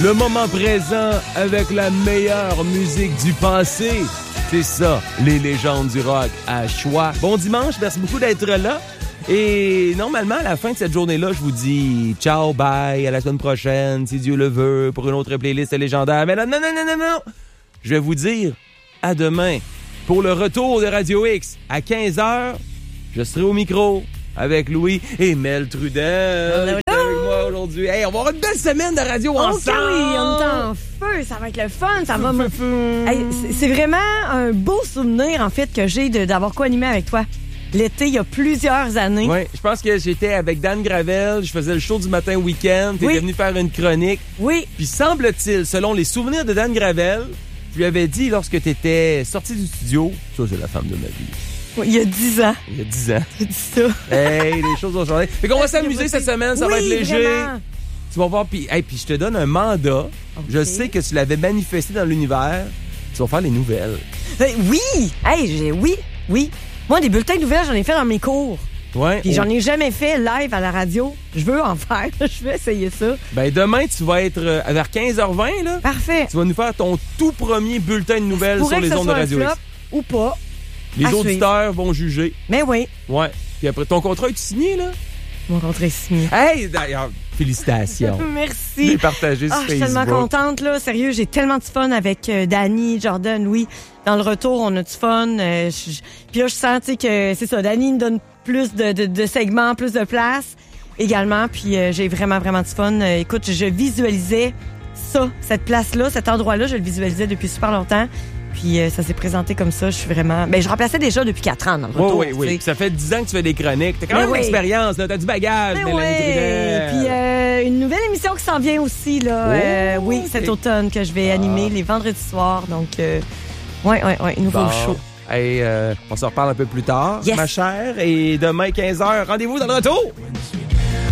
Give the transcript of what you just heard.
le moment présent avec la meilleure musique du passé. C'est ça, les légendes du rock à choix. Bon dimanche, merci beaucoup d'être là. Et normalement, à la fin de cette journée-là, je vous dis ciao, bye, à la semaine prochaine, si Dieu le veut, pour une autre playlist légendaire. Mais là, non. Je vais vous dire à demain pour le retour de Radio X. À 15h, je serai au micro avec Louis et Mel Trudel. Avec moi aujourd'hui. Hey, on va avoir une belle semaine de radio ensemble. Oui, on est en feu. Ça va être le fun. Ça va. Hey, c'est vraiment un beau souvenir, en fait, que j'ai d'avoir co-animé avec toi. L'été, il y a plusieurs années. Oui, je pense que j'étais avec Dan Gravel, je faisais le show du matin week-end, t'étais venu faire une chronique. Oui. Puis semble-t-il, selon les souvenirs de Dan Gravel, je lui avais dit lorsque t'étais sorti du studio, ça c'est la femme de ma vie. Oui, il y a 10 ans. Il y a 10 ans. J'ai dit ça. Hey, les choses vont changer. Fait qu'on va s'amuser cette semaine, ça va être léger. Vraiment. Tu vas voir, puis je te donne un mandat. Okay. Je sais que tu l'avais manifesté dans l'univers. Tu vas faire les nouvelles. Oui! Hey, oui. Moi, des bulletins de nouvelles, j'en ai fait dans mes cours. Ouais. Puis j'en ai jamais fait live à la radio. Je veux en faire. Je veux essayer ça. Ben demain, tu vas être vers 15h20, là. Parfait. Tu vas nous faire ton tout premier bulletin de nouvelles sur les ondes de Radio X. Ou pas. Les auditeurs vont juger. Mais oui. Ouais. Puis après, ton contrat, est-tu signé, là? Mon contrat est signé. Hey, d'ailleurs, félicitations. Merci. J'ai partagé sur Facebook. Je suis tellement contente, là. Sérieux, j'ai tellement de fun avec Dani, Jordan, Louis. Dans le retour, on a du fun. Puis là, je sens, tu sais, que c'est ça. Dani me donne plus de segments, plus de place également. Puis j'ai vraiment, vraiment du fun. Écoute, je visualisais ça, cette place-là, cet endroit-là. Je le visualisais depuis super longtemps. Puis ça s'est présenté comme ça. Je suis vraiment... Ben, je remplaçais déjà depuis 4 ans dans le retour. Oui. Puis ça fait 10 ans que tu fais des chroniques. T'as quand même l'expérience, là. T'as du bagage, Mélanie Trudel. Puis une nouvelle émission qui s'en vient aussi, là. Oui, cet automne que je vais animer les vendredis soirs. Donc, nouveau show. Hey, on se reparle un peu plus tard, ma chère. Et demain, 15h, rendez-vous dans le retour.